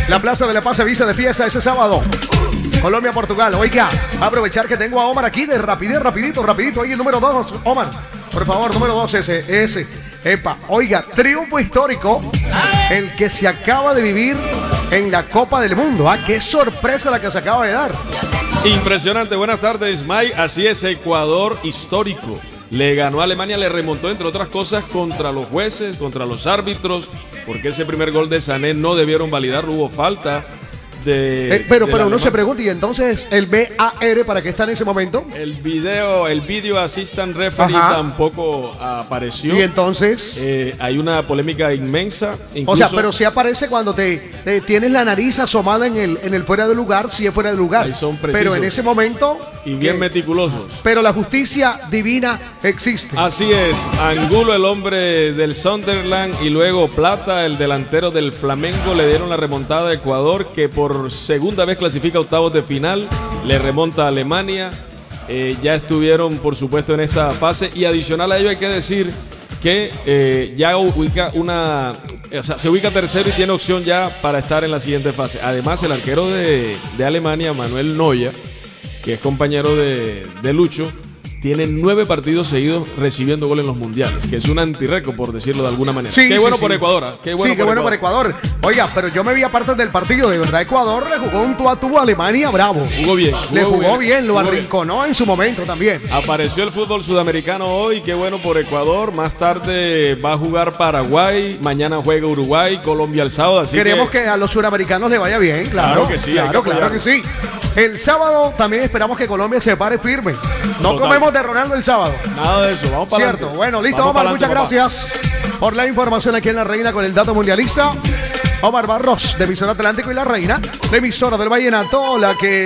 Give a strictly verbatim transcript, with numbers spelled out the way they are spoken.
La Plaza de la Paz se viste de fiesta ese sábado. Colombia-Portugal. Oiga, a aprovechar que tengo a Omar aquí de rapidez, rapidito, rapidito. Oye, el número dos, Omar. Por favor, número dos, ese, ese. Epa, oiga, triunfo histórico. El que se acaba de vivir en la Copa del Mundo. ¿Ah? Qué sorpresa la que se acaba de dar. Impresionante. Buenas tardes, Mike. Así es, Ecuador histórico. Le ganó a Alemania, le remontó, entre otras cosas, contra los jueces, contra los árbitros, porque ese primer gol de Sané no debieron validar, hubo falta. De, eh, pero de pero uno se pregunta, y entonces el V A R, ¿para qué está en ese momento? El video, el video assistant referee Ajá. tampoco apareció. Y entonces eh, hay una polémica inmensa. O sea, pero sí aparece cuando te, te tienes la nariz asomada en el, en el fuera de lugar, sí es fuera de lugar. Ahí son precisos. Pero en ese momento Y bien eh, meticulosos. Pero la justicia divina existe. Así es, Angulo, el hombre del Sunderland, y luego Plata, el delantero del Flamengo, le dieron la remontada a Ecuador, que por segunda vez clasifica octavos de final, le remonta a Alemania. Eh, ya estuvieron, por supuesto, en esta fase, y adicional a ello hay que decir que eh, ya ubica una, o sea, se ubica tercero y tiene opción ya para estar en la siguiente fase. Además, el arquero de, de Alemania, Manuel Neuer, que es compañero de, de Lucho, tiene nueve partidos seguidos recibiendo gol en los mundiales, que es un antirrécord, por decirlo de alguna manera. Sí, qué sí, bueno sí. por Ecuador, ¿eh? Qué bueno, sí, qué por, bueno Ecuador. por Ecuador. Oiga, pero yo me vi aparte del partido, de verdad Ecuador le jugó un tú a tú a Alemania bravo. Jugó bien. Le jugó bien, bien lo jugó arrinconó bien. en su momento también. Apareció el fútbol sudamericano hoy, qué bueno por Ecuador. Más tarde va a jugar Paraguay, mañana juega Uruguay, Colombia el sábado. Así Queremos que, que a los suramericanos le vaya bien, claro. Claro que sí, Claro, hay que claro que sí. El sábado también esperamos que Colombia se pare firme. No Total. comemos de Ronaldo el sábado. nada de eso, vamos para Cierto. adelante. Bueno, listo, Vamos Omar. para Muchas adelante, gracias por la información aquí en La Reina con el dato mundialista. Omar Barros, de Emisora Atlántico y La Reina, de Emisora del Vallenato, la que